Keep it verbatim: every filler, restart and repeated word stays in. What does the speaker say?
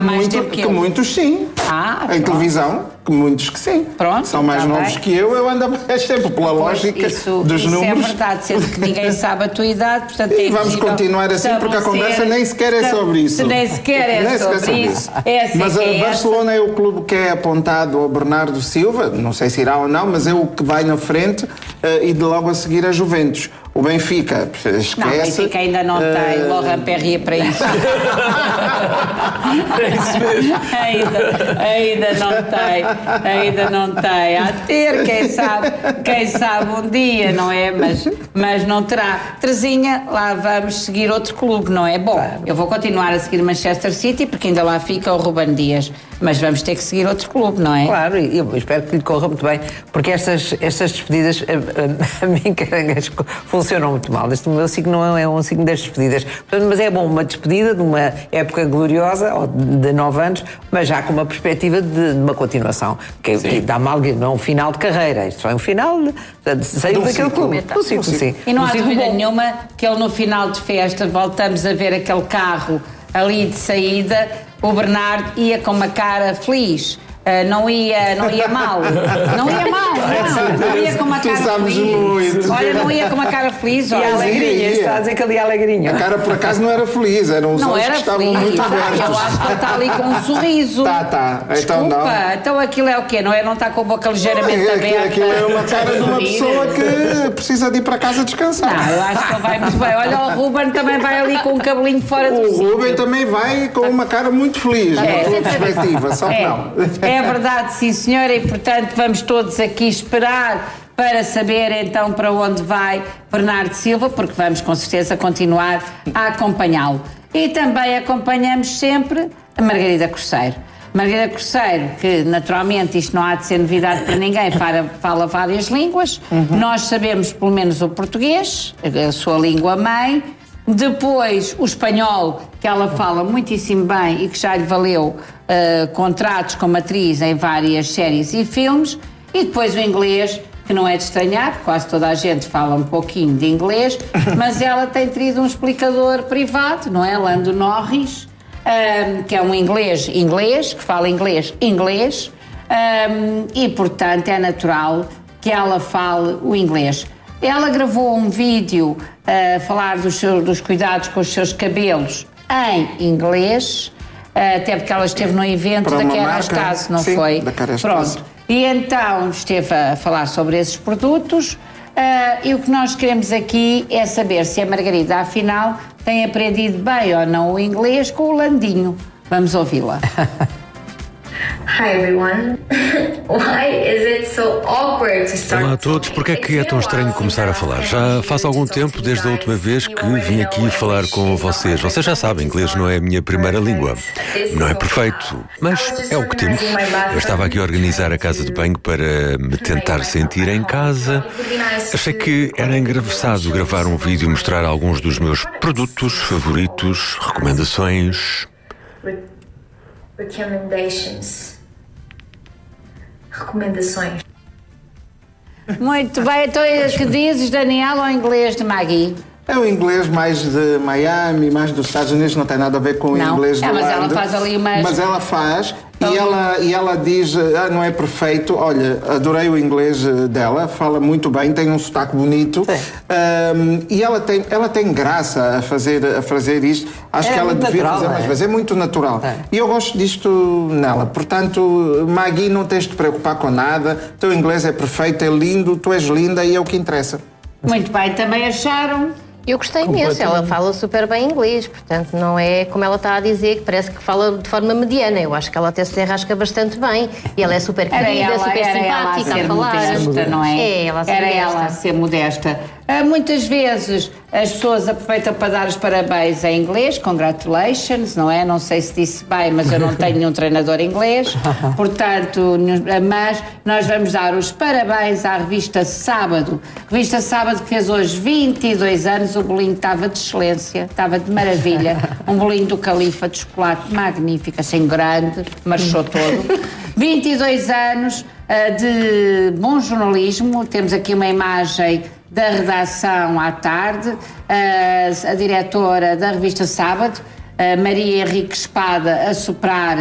Mais Muito, que, que muitos sim. Ah, em pronto. televisão, que muitos que sim. Pronto, são mais tá novos bem. que eu, eu ando mais tempo pela lógica isso, dos isso números. Isso é verdade, sendo que ninguém sabe a tua idade, portanto E é vamos continuar assim, porque a conversa nem sequer é sobre isso. Nem sequer é nem sobre, sequer isso. isso. Essa mas é a que é Barcelona essa. É o clube que é apontado ao Bernardo Silva, não sei se irá ou não, mas é o que vai na frente, uh, e de logo a seguir a Juventus. O Benfica, esquece. Não, o Benfica ainda não uh... tem Laurent Perrier para isso. É isso mesmo. ainda, ainda não tem, ainda não tem. A ter, quem sabe, quem sabe um dia, não é? Mas, mas não terá. Terezinha, lá vamos seguir outro clube, não é? Bom, claro. Eu vou continuar a seguir Manchester City, porque ainda lá fica o Ruben Dias. Mas vamos ter que seguir outro clube, não é? Claro, e eu espero que lhe corra muito bem, porque estas, estas despedidas, a, a, a mim, carangas, funcionam muito mal. Este meu signo não é um signo das despedidas. Portanto, mas é bom uma despedida de uma época gloriosa, ou de nove anos, mas já com uma perspectiva de, de uma continuação. Que, que dá mal, não é um final de carreira. Isto é um final de, de sair daquele clube. Do ciclo, sim. E não um há dúvida bom. nenhuma que ele, no final de festa, voltamos a ver aquele carro ali de saída. O Bernardo ia com uma cara feliz, uh, não, ia, não ia mal, não ia mal, não, não ia com uma cara tu sabes feliz. Muito. Olha, não ia com uma cara feliz, olha. E alegrinha, está a dizer que ali é alegrinha. A cara por acaso não era feliz, eram os não olhos era que estavam feliz. muito abertos. Eu acho que ele está ali com um sorriso. Tá, tá, então Desculpa, não. Então aquilo é o quê? Não é? Não está com a boca ligeiramente é, aberta? Aquilo é uma cara de uma pessoa que precisa de ir para casa descansar. Não, eu acho que ele vai muito bem. Olha, o Ruben também vai ali com um cabelinho fora do O sítio. Ruben também vai com uma cara muito feliz, é. Na tua perspectiva, só que é, não. É verdade, sim senhora, e portanto vamos todos aqui esperar para saber então para onde vai Bernardo Silva, porque vamos com certeza continuar a acompanhá-lo. E também acompanhamos sempre a Margarida Corceiro. Margarida Corceiro, que naturalmente isto não há de ser novidade para ninguém, fala, fala várias línguas. Uhum. Nós sabemos pelo menos o português, a sua língua mãe. Depois o espanhol, que ela fala muitíssimo bem e que já lhe valeu uh, contratos como atriz em várias séries e filmes. E depois o inglês, que não é de estranhar, quase toda a gente fala um pouquinho de inglês, mas ela tem tido um explicador privado, não é? Lando Norris, um, que é um inglês inglês, que fala inglês inglês, um, e portanto é natural que ela fale o inglês. Ela gravou um vídeo a uh, falar dos, seus, dos cuidados com os seus cabelos em inglês, uh, até porque ela esteve num evento da Kerastase, não sim, foi? Da Kerastase. Pronto. E então esteve a falar sobre esses produtos, uh, e o que nós queremos aqui é saber se a Margarida, afinal, tem aprendido bem ou não o inglês com o Landinho. Vamos ouvi-la. Hi everyone. Why is it so awkward to start? Olá a todos, porque é que é tão estranho começar a falar? Já faz algum tempo desde a última vez que vim aqui falar com vocês. Vocês já sabem, inglês não é a minha primeira língua. Não é perfeito, mas é o que temos. Eu estava aqui a organizar a casa de banho para me tentar sentir em casa. Achei que era engraçado gravar um vídeo e mostrar alguns dos meus produtos favoritos, recomendações. Recommendations. Recomendações. Muito bem, então o que dizes, Daniel, ou inglês de Maggie? É o inglês mais de Miami, mais dos Estados Unidos, não tem nada a ver com o não. inglês de é, mas Holanda. ela faz ali umas... Mas ela faz, então... e, ela, e ela diz, ah, não é perfeito, olha, adorei o inglês dela, fala muito bem, tem um sotaque bonito, um, e ela tem, ela tem graça a fazer, a fazer isto. Acho é que ela devia natural, fazer mais é? vezes, é muito natural. É. E eu gosto disto nela, portanto, Maggie, não tens de te preocupar com nada, teu inglês é perfeito, é lindo, tu és linda e é o que interessa. Muito bem, também acharam... Eu gostei imenso, ela fala super bem inglês, portanto não é como ela está a dizer, que parece que fala de forma mediana. Eu acho que ela até se enrasca bastante bem e ela é super querida, ela, super simpática a, a falar. Modesta, não é? É, ela a ser era modesta. ela a ser modesta. Uh, muitas vezes as pessoas aproveitam para dar os parabéns em inglês, congratulations, não é? Não sei se disse bem, mas eu não tenho nenhum treinador inglês, portanto, mas nós vamos dar os parabéns à revista Sábado. Revista Sábado que fez hoje vinte e dois anos, o bolinho estava de excelência, estava de maravilha, um bolinho do Califa de chocolate magnífico, assim grande, marchou todo. vinte e dois anos uh, de bom jornalismo, temos aqui uma imagem da redação à tarde, a, a diretora da revista Sábado, a Maria Henrique Espada a soprar